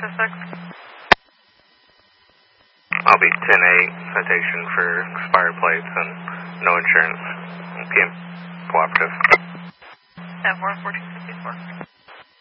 6. I'll be 10-8, citation for expired plates and no insurance. PM cooperative. 10-4, 1454.